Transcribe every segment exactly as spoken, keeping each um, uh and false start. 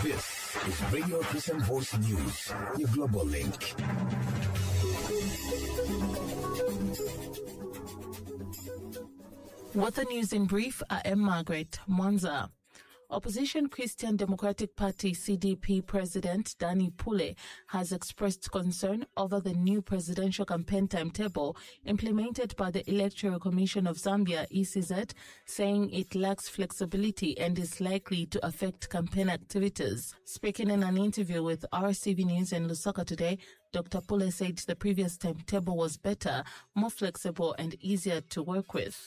This is Radio Christian Voice News, your global link. With the news in brief, I am Margaret Mwanza. Opposition Christian Democratic Party C D P President Danny Pule has expressed concern over the new presidential campaign timetable implemented by the Electoral Commission of Zambia, E C Z, saying it lacks flexibility and is likely to affect campaign activities. Speaking in an interview with R S C V News in Lusaka today, Doctor Pule said the previous timetable was better, more flexible and easier to work with.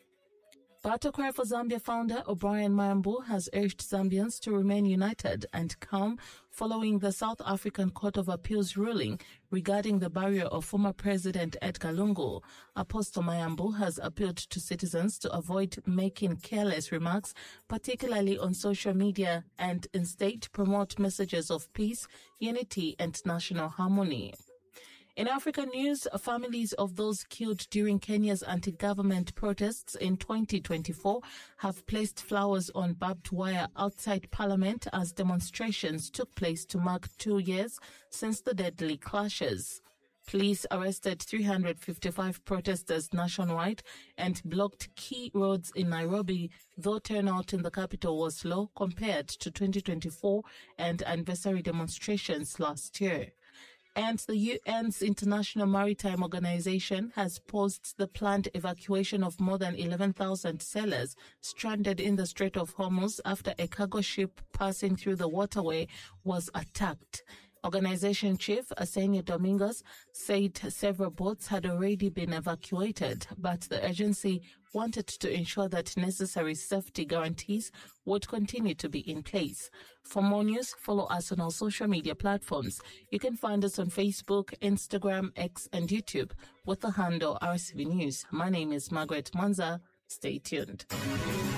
Battle Cry for Zambia founder O'Brien Mayambu has urged Zambians to remain united and calm following the South African Court of Appeals ruling regarding the burial of former President Edgar Lungu. Apostle Mayambu has appealed to citizens to avoid making careless remarks, particularly on social media, and instead promote messages of peace, unity and national harmony. In African news, families of those killed during Kenya's anti-government protests in twenty twenty-four have placed flowers on barbed wire outside Parliament as demonstrations took place to mark two years since the deadly clashes. Police arrested three hundred fifty-five protesters nationwide and blocked key roads in Nairobi, though turnout in the capital was low compared to twenty twenty-four and anniversary demonstrations last year. And the U N's International Maritime Organization has paused the planned evacuation of more than eleven thousand sailors stranded in the Strait of Hormuz after a cargo ship passing through the waterway was attacked. Organization chief Asenio Domingos said several boats had already been evacuated, but the agency wanted to ensure that necessary safety guarantees would continue to be in place. For more news, follow us on our social media platforms. You can find us on Facebook, Instagram, X, and YouTube with the handle R S V News. My name is Margaret Mwanza. Stay tuned.